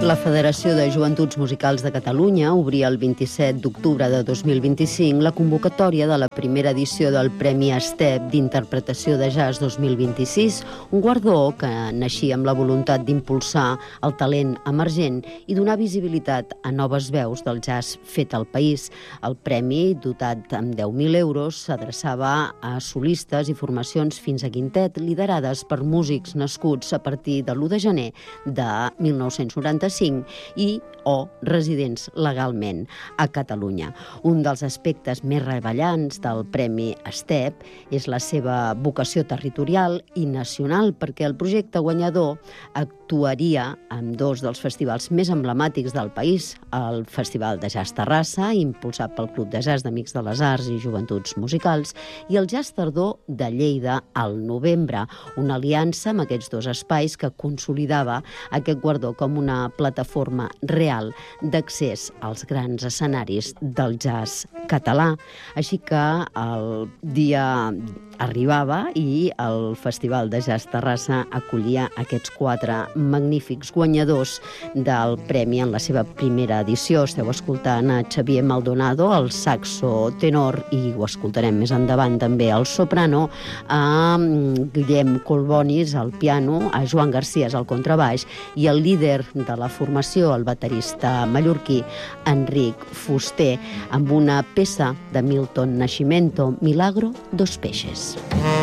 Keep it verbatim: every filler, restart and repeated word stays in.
La Federació de Joventuts Musicals de Catalunya obria el vint-i-set d'octubre de dos mil vint-i-cinc la convocatòria de la primera edició del Premi Estep d'Interpretació de Jazz dos mil vint-i-sis, un guardó que naixia amb la voluntat d'impulsar el talent emergent i donar visibilitat a noves veus del jazz fet al país. El premi, dotat amb deu mil euros, s'adreçava a solistes i formacions fins a quintet liderades per músics nascuts a partir de l'u de gener de mil nou-cents noranta-cinc i o residents legalment a Catalunya. Un dels aspectes més rellevants del Premi Estep és la seva vocació territorial i nacional, perquè el projecte guanyador actuaria en dos dels festivals més emblemàtics del país, el Festival de Jazz Terrassa, impulsat pel Club de Jazz d'Amics de les Arts i Joventuts Musicals, i el Jazz Tardor de Lleida al novembre, una aliança amb aquests dos espais que consolidava aquest guardó com una plataforma real d'accés als grans escenaris del jazz català. Així que el dia arribava i el Festival de Jazz Terrassa acollia aquests quatre magnífics guanyadors del premi en la seva primera edició. Esteu escoltant a Xavier Maldonado, el saxo tenor, i ho escoltarem més endavant també el soprano, a Guillem Colbonis al piano, a Joan García al contrabaix i el líder de la formació, el baterista mallorquí Enric Fuster, amb una peça de Milton Nascimento, Milagro dos peixes.